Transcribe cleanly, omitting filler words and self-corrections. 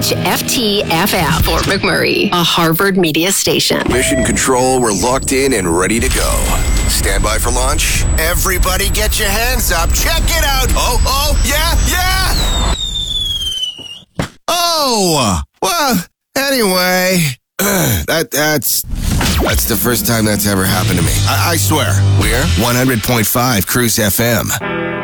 WHFT-FM, Fort McMurray, a Harvard media station. Mission Control, we're locked in and ready to go. Stand by for launch. Everybody get your hands up. Check it out. Oh, yeah. Oh, well, anyway, that's the first time that's ever happened to me. I swear. We're 100.5 Cruise FM.